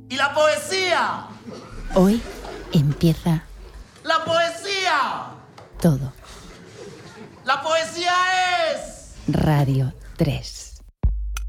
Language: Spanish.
¿Y la poesía? Hoy empieza ¡La poesía! todo. ¡La poesía es! Radio 3.